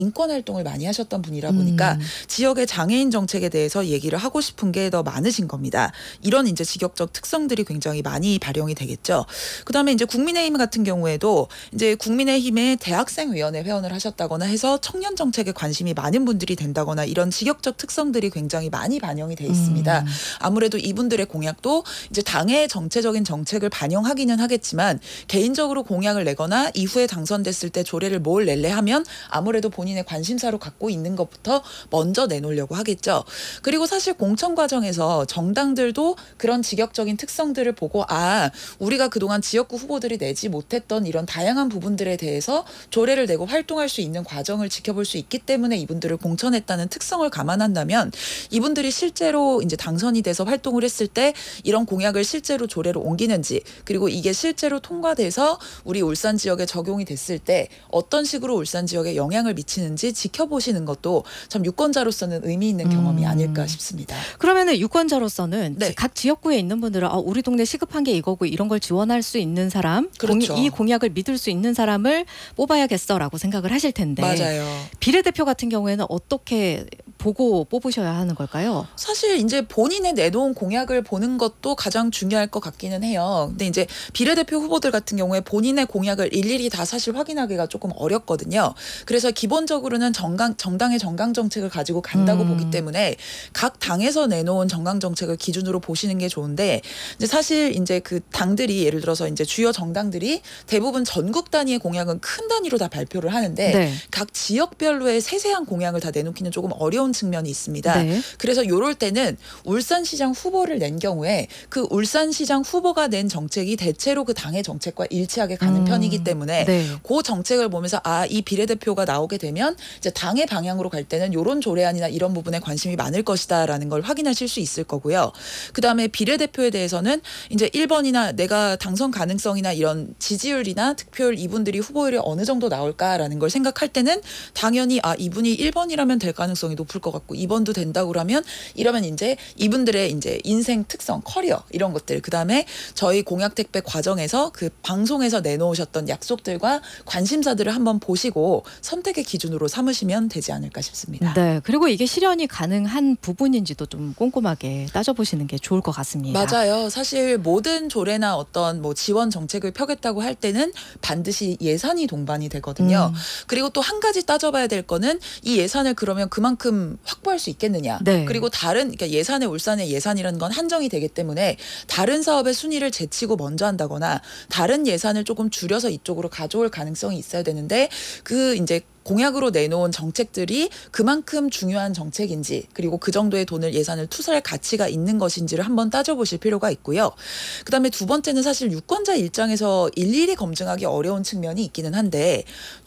인권 활동을 많이 하셨던 분이라 보니까 지역의 장애인 정책에 대해서 얘기를 하고 싶은 게 더 많으신 겁니다. 이런 이제 직역적 특성들이 굉장히 많이 발용이 되겠죠. 그다음에 이제 국민의힘 같은 경우에도 이제 국민의힘의 대학생위원회 회원을 하셨다거나 해서 청년 정책에 관심이 많은 분들이 된다거나 이런 직역적 특성들이 굉장히 많이 반영이 돼 있습니다. 아무래도 이분들의 공약도 이제 당의 정체적인 정책을 반영하기는 하겠지만 개인적으로 공약을 내거나 이후에 당선됐을 때 조례를 뭘 낼래 하면 아무래도 본인의 관심사로 갖고 있는 것부터 먼저 내놓으려고 하겠죠. 그리고 사실 공천 과정에서 정당들도 그런 직역적인 특성들을 보고 우리가 그동안 지역구 후보들이 내지 못했던 이런 다양한 부분들에 대해서 조례를 내고 활동할 수 있는 과정을 지켜볼 수 있기 때문에 이분들을 공천했다는 특성을 감안한다면 이분들이 실제로 이제 당선이 돼서 활동을 했을 때 이런 공약을 실제로 조례로 옮기는지 그리고 이게 실제로 통과돼서 우리 울산 지역에 적용이 됐을 때 어떤 식으로 울산 지역에 영향을 미치는지 지켜보시는 것도 참 유권자로서는 의미 있는 경험이 아닐까 싶습니다. 그러면은 유권자로서는 네. 각 지역구에 있는 분들은 우리 동네 시급한 게 이거고 이런 걸 지원할 수 있는 사람, 그렇죠. 이 공약을 믿을 수 있는 사람을 뽑아야겠어라고 생각을 하실 텐데 맞아요. 비례대표 같은 경우에는 어떻게 보고 뽑으셔야 하는 걸까요? 사실 이제 본인의 내놓은 공약을 보는 것도 가장 중요할 것 같기는 해요. 근데 이제 비례대표 후보들 같은 경우에 본인의 공약을 일일이 다 사실 확인하기가 조금 어렵거든요. 그래서 기본적으로는 정당의 정강 정책을 가지고 간다고 보기 때문에 각 당에서 내놓은 정강 정책을 기준으로 보시는 게 좋은데 이제 사실 이제 그 당들이 예를 들어서 이제 주요 정당들이 대부분 전국 단위의 공약은 큰 단위로 다 발표를 하는데 네. 각 지역별로의 세세한 공약을 다 내놓기는 조금 어려운 측면이 있습니다. 네. 그래서 요럴 때는 울산시장 후보를 낸 경우에 그 울산시장 후보가 낸 정책이 대체로 그 당의 정책과 일치하게 가는 편이기 때문에 네. 그 정책을 보면서 이 비례대표가 나오게 되면 이제 당의 방향으로 갈 때는 요런 조례안이나 이런 부분에 관심이 많을 것이다라는 걸 확인하실 수 있을 거고요. 그다음에 비례대표에 대해서는 이제 1번이나 내가 당선 가능성이나 이런 지지율이나 득표율 이분들이 후보율이 어느 정도 나올까라는 걸 생각할 때는 당연히 이분이 1번이라면 될 가능성이 높을 것 같고 2번도 된다고 그러면 이러면 이제 이분들의 이제 인생 특성, 커리어 이런 것들 그다음에 저희 공약 택배 과정에서 그 방송에서 내놓으셨던 약속들과 관심사들을 한번 보시고 선택의 기준으로 삼으시면 되지 않을까 싶습니다. 네. 그리고 이게 실현이 가능한 부분인지도 좀 꼼꼼하게 따져보시는 게 좋을 것 같습니다. 맞아요. 사실 모든 조례나 어떤 뭐 지원 정책을 펴겠다고 할 때는 반드시 예산이 동반이 되거든요. 그리고 또 한 가지 따져봐야 될 거는 이 예산을 그러면 그만큼 확보할 수 있겠느냐. 네. 그리고 그러니까 예산에 울산의 예산이라는 건 한정이 되기 때문에 다른 사업의 순위를 제치고 먼저 한다거나 다른 예산을 조금 줄여서 이쪽으로 가져올 가능성이 있어야 되는데 그 이제 공약으로 내놓은 정책들이 그만큼 중요한 정책인지 그리고 그 정도의 돈을 예산을 투자할 가치가 있는 것인지를 한번 따져보실 필요가 있고요. 그다음에 두 번째는 사실 유권자 입장에서 일일이 검증하기 어려운 측면이 있기는 한데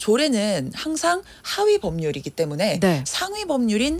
조례는 항상 하위 법률이기 때문에 네. 상위 법률인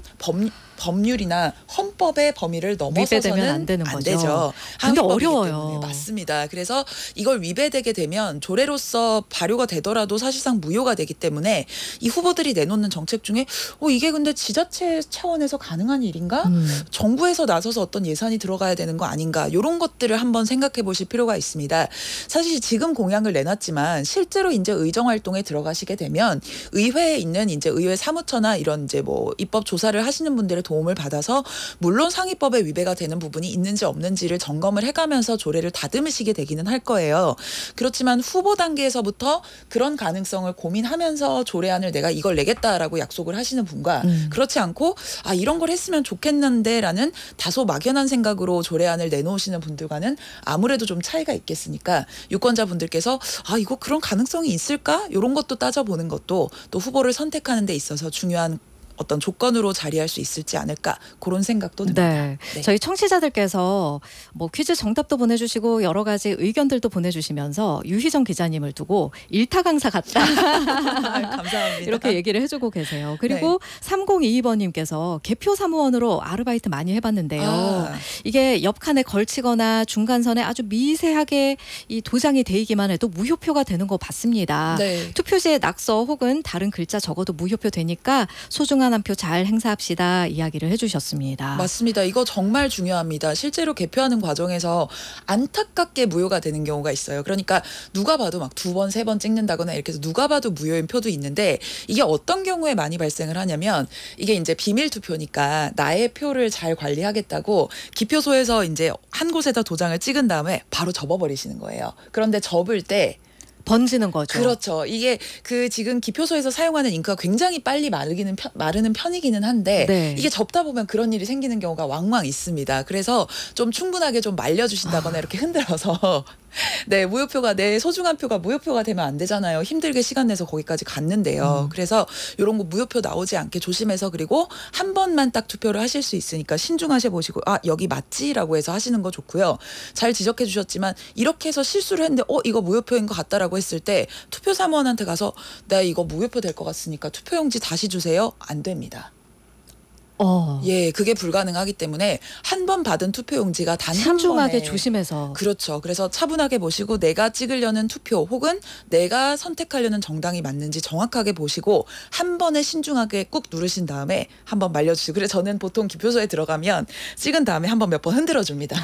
법률이나 헌법의 범위를 넘어서서는 위배되면 안 되는 거죠. 되죠. 근데 하위법이기 어려워요. 때문에. 맞습니다. 그래서 이걸 위배되게 되면 조례로서 발효가 되더라도 사실상 무효가 되기 때문에 이 후보들이 내놓는 정책 중에 이게 근데 지자체 차원에서 가능한 일인가? 정부에서 나서서 어떤 예산이 들어가야 되는 거 아닌가? 이런 것들을 한번 생각해 보실 필요가 있습니다. 사실 지금 공약을 내놨지만 실제로 이제 의정 활동에 들어가시게 되면 의회에 있는 이제 의회 사무처나 이런 이제 뭐 입법 조사를 하시는 분들의 도움을 받아서 물론 상위법에 위배가 되는 부분이 있는지 없는지를 점검을 해가면서 조례를 다듬으시게 되기는 할 거예요. 그렇지만 후보 단계에서부터 그런 가능성을 고민하면서 조례안을 내가 이걸 내겠다라고 약속을 하시는 분과 그렇지 않고 이런 걸 했으면 좋겠는데라는 다소 막연한 생각으로 조례안을 내놓으시는 분들과는 아무래도 좀 차이가 있겠으니까 유권자분들께서 이거 그런 가능성이 있을까? 이런 것도 따져보는 것도 또 후보를 선택하는 데 있어서 중요한 어떤 조건으로 자리할 수 있을지 않을까 그런 생각도 듭니다. 네. 네. 저희 청취자들께서 뭐 퀴즈 정답도 보내주시고 여러 가지 의견들도 보내주시면서 유희정 기자님을 두고 일타 강사 같다 감사합니다. 이렇게 얘기를 해주고 계세요. 그리고 3022번님께서 개표 사무원으로 아르바이트 많이 해봤는데요. 이게 옆칸에 걸치거나 중간선에 아주 미세하게 이 도장이 데이기만 해도 무효표가 되는 거 봤습니다. 네. 투표지에 낙서 혹은 다른 글자 적어도 무효표 되니까 소중한 소중한 한 표 잘 행사합시다 이야기를 해주셨습니다. 맞습니다. 이거 정말 중요합니다. 실제로 개표하는 과정에서 안타깝게 무효가 되는 경우가 있어요. 그러니까 누가 봐도 막 2번, 3번 찍는다거나 이렇게 해서 누가 봐도 무효인 표도 있는데 이게 어떤 경우에 많이 발생을 하냐면 이게 이제 비밀 투표니까 나의 표를 잘 관리하겠다고 기표소에서 이제 한 곳에다 도장을 찍은 다음에 바로 접어버리시는 거예요. 그런데 접을 때 번지는 거죠. 그렇죠. 이게 그 지금 기표소에서 사용하는 잉크가 굉장히 빨리 마르는 편이기는 한데 네. 이게 접다 보면 그런 일이 생기는 경우가 왕왕 있습니다. 그래서 좀 충분하게 좀 말려주신다거나 이렇게 흔들어서 네, 무효표가 내 소중한 표가 무효표가 되면 안 되잖아요. 힘들게 시간 내서 거기까지 갔는데요. 그래서 이런 거 무효표 나오지 않게 조심해서 그리고 한 번만 딱 투표를 하실 수 있으니까 신중하셔 보시고 아 여기 맞지라고 해서 하시는 거 좋고요. 잘 지적해 주셨지만 이렇게 해서 실수를 했는데 이거 무효표인 것 같다라고 했을 때 투표 사무원한테 가서 나 이거 무효표 될 것 같으니까 투표용지 다시 주세요. 안 됩니다. 예, 그게 불가능하기 때문에 한 번 받은 투표용지가 단 한 번에 신중하게 조심해서. 그렇죠. 그래서 차분하게 보시고 내가 찍으려는 투표 혹은 내가 선택하려는 정당이 맞는지 정확하게 보시고 한 번에 신중하게 꾹 누르신 다음에 한번 말려주시고 그래서 저는 보통 기표소에 들어가면 찍은 다음에 한번 몇 번 흔들어 줍니다.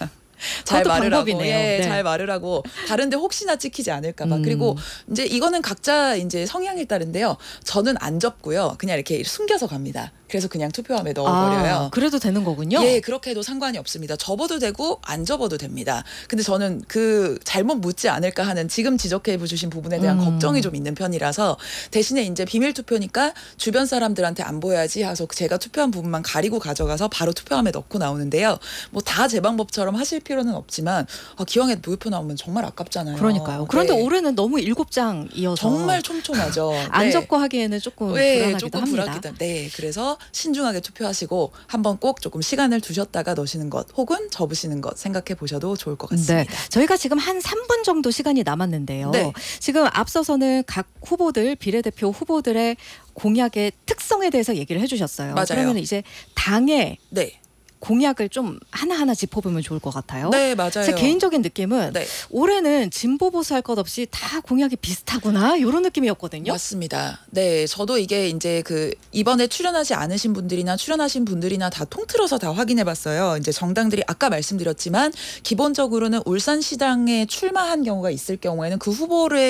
잘 그것도 말으라고, 방법이네요. 예, 네. 잘 말으라고. 다른데 혹시나 찍히지 않을까봐. 그리고 이제 이거는 각자 이제 성향에 따른데요. 저는 안 접고요, 그냥 이렇게 숨겨서 갑니다. 그래서 그냥 투표함에 넣어버려요. 그래도 되는 거군요. 예, 그렇게 해도 상관이 없습니다. 접어도 되고 안 접어도 됩니다. 근데 저는 그 잘못 묻지 않을까 하는 지금 지적해 주신 부분에 대한 걱정이 좀 있는 편이라서 대신에 이제 비밀 투표니까 주변 사람들한테 안 보여야지 해서 제가 투표한 부분만 가리고 가져가서 바로 투표함에 넣고 나오는데요. 뭐 다 제 방법처럼 하실 필요는 없지만 기왕에 무효표 나오면 정말 아깝잖아요. 그러니까요. 그런데 네. 올해는 너무 7장이어서 정말 촘촘하죠. 안 네. 접고 하기에는 조금 네, 불안하기도 조금 합니다. 불안하기 때문에. 네, 그래서 신중하게 투표하시고 한번 꼭 조금 시간을 두셨다가 넣으시는 것 혹은 접으시는 것 생각해 보셔도 좋을 것 같습니다. 네, 저희가 지금 한 3분 정도 시간이 남았는데요. 네. 지금 앞서서는 각 후보들, 비례대표 후보들의 공약의 특성에 대해서 얘기를 해주셨어요. 맞아요. 그러면 이제 당의 네. 공약을 좀 하나하나 짚어보면 좋을 것 같아요. 네, 맞아요. 제 개인적인 느낌은 네. 올해는 진보 보수 할 것 없이 다 공약이 비슷하구나 이런 느낌이었거든요. 맞습니다. 네, 저도 이게 이제 그 이번에 출연하지 않으신 분들이나 출연하신 분들이나 다 통틀어서 다 확인해봤어요. 이제 정당들이 아까 말씀드렸지만 기본적으로는 울산시장에 출마한 경우가 있을 경우에는 그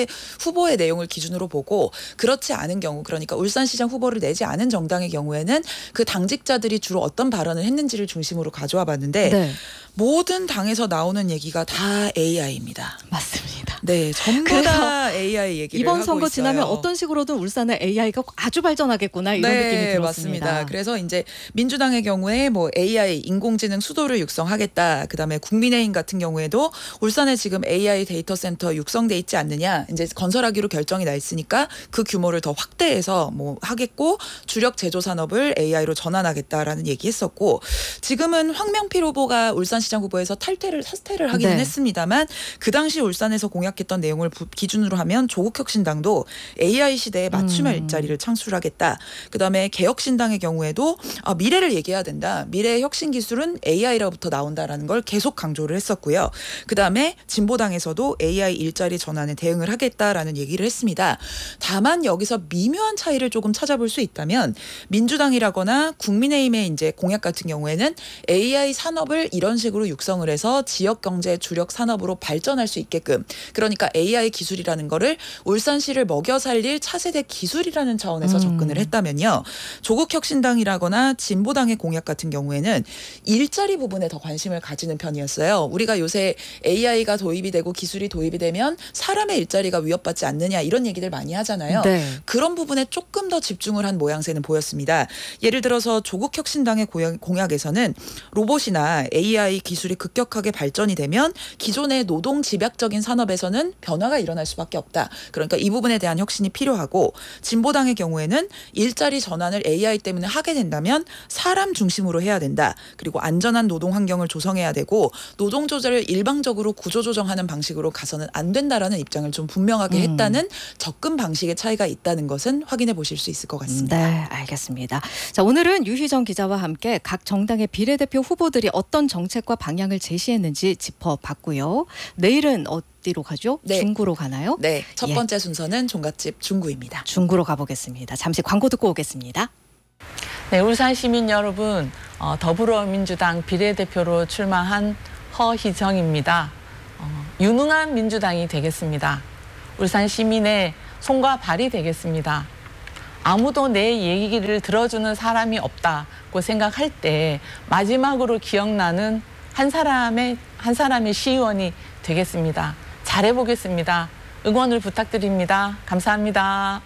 후보의 내용을 기준으로 보고 그렇지 않은 경우, 그러니까 울산시장 후보를 내지 않은 정당의 경우에는 그 당직자들이 주로 어떤 발언을 했는지를 중심으로 가져와 봤는데 네, 모든 당에서 나오는 얘기가 다 AI입니다. 맞습니다. 네, 전부 다 AI 얘기를 이번 하고 선거 있어요. 지나면 어떤 식으로든 울산의 AI가 아주 발전하겠구나 이런 느낌이 들었습니다. 맞습니다. 그래서 이제 민주당의 경우에 뭐 AI 인공지능 수도를 육성하겠다. 그다음에 국민의힘 같은 경우에도 울산에 지금 AI 데이터 센터 육성돼 있지 않느냐. 이제 건설하기로 결정이 나 있으니까 그 규모를 더 확대해서 뭐 하겠고 주력 제조 산업을 AI로 전환하겠다라는 얘기했었고 지금은 황명필 후보가 울산시장 후보에서 사퇴를 하기는 네. 했습니다만 그 당시 울산에서 공약했던 내용을 기준으로 하면 조국혁신당도 AI 시대에 맞춤형 일자리를 창출하겠다. 그다음에 개혁신당의 경우에도 미래를 얘기해야 된다. 미래의 혁신 기술은 AI로부터 나온다라는 걸 계속 강조를 했었고요. 그다음에 진보당에서도 AI 일자리 전환에 대응을 하겠다라는 얘기를 했습니다. 다만 여기서 미묘한 차이를 조금 찾아볼 수 있다면 민주당이라거나 국민의힘의 이제 공약 같은 경우에는 AI 산업을 이런 식으로 육성을 해서 지역 경제 주력 산업으로 발전할 수 있게끔, 그러니까 AI 기술이라는 거를 울산시를 먹여 살릴 차세대 기술이라는 차원에서 접근을 했다면요. 조국혁신당이라거나 진보당의 공약 같은 경우에는 일자리 부분에 더 관심을 가지는 편이었어요. 우리가 요새 AI가 도입이 되고 기술이 도입이 되면 사람의 일자리가 위협받지 않느냐 이런 얘기들 많이 하잖아요. 네. 그런 부분에 조금 더 집중을 한 모양새는 보였습니다. 예를 들어서 조국혁신당의 공약에서는 로봇이나 AI 기술이 급격하게 발전이 되면 기존의 노동 집약적인 산업에서는 변화가 일어날 수밖에 없다. 그러니까 이 부분에 대한 혁신이 필요하고, 진보당의 경우에는 일자리 전환을 AI 때문에 하게 된다면 사람 중심으로 해야 된다. 그리고 안전한 노동 환경을 조성해야 되고 노동 조절을 일방적으로 구조 조정하는 방식으로 가서는 안 된다라는 입장을 좀 분명하게 했다는 접근 방식의 차이가 있다는 것은 확인해 보실 수 있을 것 같습니다. 네, 알겠습니다. 자, 오늘은 유희정 기자와 함께 각 정당의 비례대표 후보들이 어떤 정책과 방향을 제시했는지 짚어봤고요. 내일은 어디로 가죠? 네. 중구로 가나요? 네, 첫 예. 번째 순서는 종갓집 중구입니다. 중구로 가보겠습니다. 잠시 광고 듣고 오겠습니다. 네, 울산 시민 여러분, 더불어민주당 비례대표로 출마한 허희정입니다. 유능한 민주당이 되겠습니다. 울산 시민의 손과 발이 되겠습니다. 아무도 내 얘기를 들어주는 사람이 없다고 생각할 때 마지막으로 기억나는 한 사람의 시의원이 되겠습니다. 잘해보겠습니다. 응원을 부탁드립니다. 감사합니다.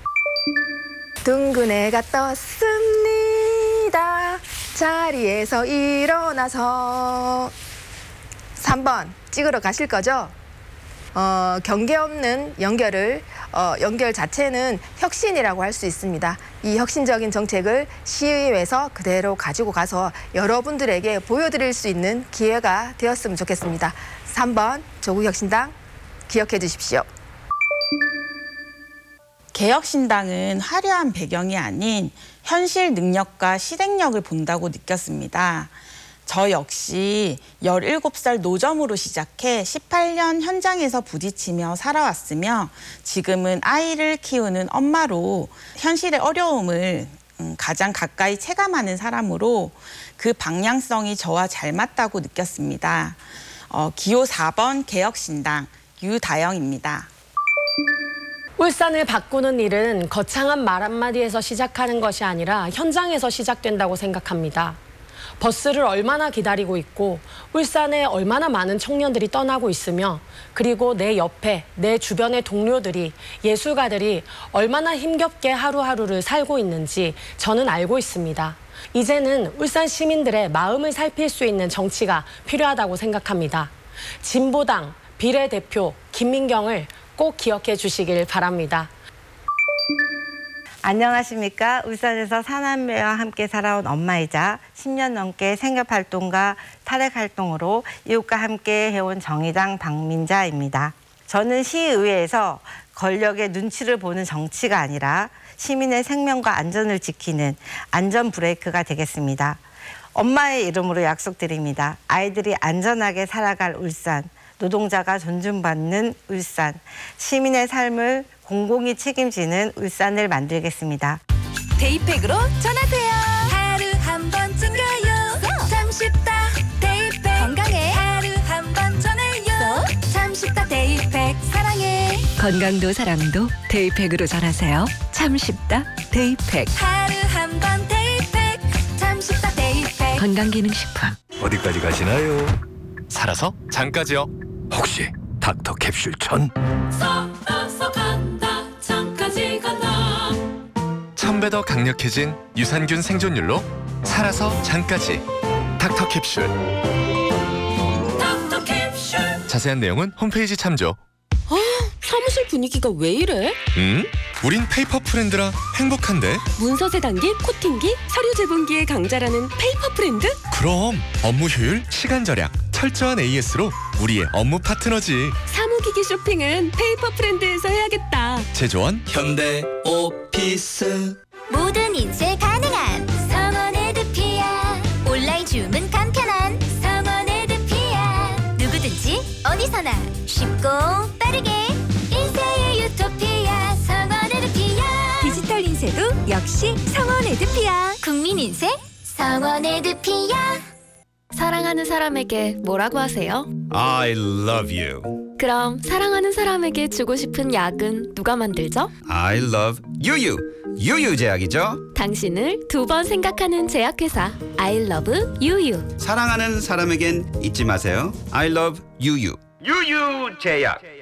둥근에 갔다 왔습니다. 자리에서 일어나서 3번 찍으러 가실 거죠? 경계 없는 연결 자체는 혁신이라고 할 수 있습니다. 이 혁신적인 정책을 시의회에서 그대로 가지고 가서 여러분들에게 보여드릴 수 있는 기회가 되었으면 좋겠습니다. 3번 조국혁신당 기억해 주십시오. 개혁신당은 화려한 배경이 아닌 현실 능력과 실행력을 본다고 느꼈습니다. 저 역시 17살 노점으로 시작해 18년 현장에서 부딪히며 살아왔으며 지금은 아이를 키우는 엄마로 현실의 어려움을 가장 가까이 체감하는 사람으로 그 방향성이 저와 잘 맞다고 느꼈습니다. 기호 4번 개혁신당 유다영입니다. 울산을 바꾸는 일은 거창한 말 한마디에서 시작하는 것이 아니라 현장에서 시작된다고 생각합니다. 버스를 얼마나 기다리고 있고 울산에 얼마나 많은 청년들이 떠나고 있으며 그리고 내 옆에 내 주변의 동료들이 예술가들이 얼마나 힘겹게 하루하루를 살고 있는지 저는 알고 있습니다. 이제는 울산 시민들의 마음을 살필 수 있는 정치가 필요하다고 생각합니다. 진보당 비례대표 김민경을 꼭 기억해 주시길 바랍니다. 안녕하십니까. 울산에서 사남매와 함께 살아온 엄마이자 10년 넘게 생협활동과 탈핵활동으로 이웃과 함께 해온 정의당 박민자입니다. 저는 시의회에서 권력의 눈치를 보는 정치가 아니라 시민의 생명과 안전을 지키는 안전 브레이크가 되겠습니다. 엄마의 이름으로 약속드립니다. 아이들이 안전하게 살아갈 울산, 노동자가 존중받는 울산, 시민의 삶을 공공이 책임지는 울산을 만들겠습니다. 데이팩으로 전하세요. 하루 한 번 챙겨요. 참 쉽다. 데이팩. 건강해. 하루 한 번 전해요. 참 쉽다. 데이팩. 사랑해. 건강도 사랑도 데이팩으로 전하세요. 참 쉽다. 데이팩. 하루 한 번 데이팩. 참 쉽다. 데이팩. 건강기능식품. 어디까지 가시나요? 살아서 장까지요. 혹시 닥터 캡슐 천? 살아서 간다. 장까지 간다. 1000배 더 강력해진 유산균 생존율로 살아서 장까지 닥터 캡슐. 닥터 캡슐. 자세한 내용은 홈페이지 참조. 사무실 분위기가 왜 이래? 우린 페이퍼 프렌드라 행복한데. 문서 세단기, 코팅기, 서류 제본기의 강자라는 페이퍼 프렌드? 그럼 업무 효율, 시간 절약, 철저한 AS로 우리의 업무 파트너지. 사무기기 쇼핑은 페이퍼 프렌드에서 해야겠다. 제조원 현대 오피스. 모든 인쇄 가능한 성원 에드피아. 온라인 주문 간편한 성원 에드피아. 누구든지 어디서나 쉽고 빠르게 인쇄의 유토피아. 성원 에드피아. 디지털 인쇄도 역시 성원 에드피아. 국민 인쇄 성원 에드피아. 사랑하는 사람에게 뭐라고 하세요? I love you. 그럼 사랑하는 사람에게 주고 싶은 약은 누가 만들죠? I love 유유. 유유제약이죠. 당신을 2번 생각하는 제약회사 I love 유유. 사랑하는 사람에겐 잊지 마세요. I love 유유. 유유제약.